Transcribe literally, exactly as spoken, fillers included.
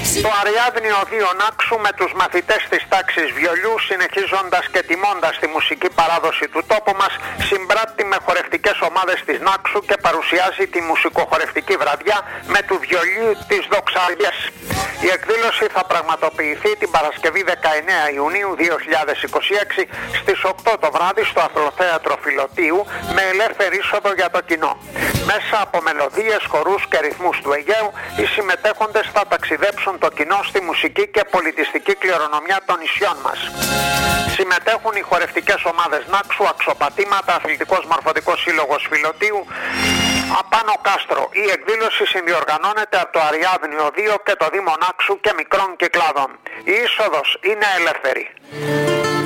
Το Αριάδνιο δύο Νάξου με τους μαθητές της τάξης βιολιού, συνεχίζοντας και τιμώντας τη μουσική παράδοση του τόπου μας, συμπράττει με χορευτικές ομάδες της Νάξου και παρουσιάζει τη μουσικοχορευτική βραδιά με του βιολίου της Δοξαριές. Η εκδήλωση θα πραγματοποιηθεί την Παρασκευή δεκαεννέα Ιουνίου δύο χιλιάδες είκοσι έξι στις οκτώ το βράδυ στο Αθλοθέατρο Φιλωτίου με ελεύθερη είσοδο για το κοινό. Μέσα από μελωδίες, χορούς και ρυθμούς του Αιγαίου, οι συμμετέχοντες θα ταξιδέψουν το κοινό στη μουσική και πολιτιστική κληρονομιά των νησιών μας. Συμμετέχουν οι χορευτικές ομάδες Νάξου, Αξοπατήματα, Αθλητικός Μορφωτικός Σύλλογος Φιλωτίου, Απάνω Κάστρο. Η εκδήλωση συνδιοργανώνεται από το Αριάδνιο δύο και το Δήμο Νάξου και Μικρών Κυκλάδων. Η είσοδος είναι ελεύθερη.